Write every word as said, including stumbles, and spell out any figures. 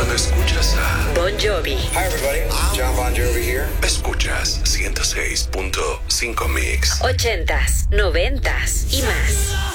cuando escuchas a Bon Jovi. Hi everybody, John Bon Jovi here. Escuchas ciento seis punto cinco Mix. Ochentas, noventas y más.